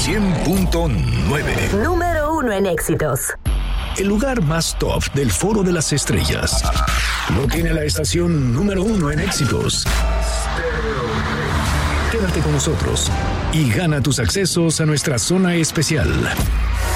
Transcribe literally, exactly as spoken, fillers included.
cien punto nueve. Número uno en éxitos. El lugar más top del Foro de las Estrellas lo tiene la estación número uno en éxitos. Quédate con nosotros y gana tus accesos a nuestra zona especial.